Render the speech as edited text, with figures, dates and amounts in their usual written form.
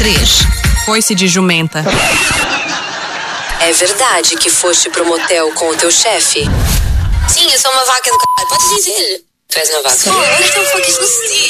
3. Foice de jumenta. É verdade que foste pro motel com o teu chefe? Sim, eu sou uma vaca do c****. Pode dizer. Tu és uma vaca. Oh, what the fuck is this?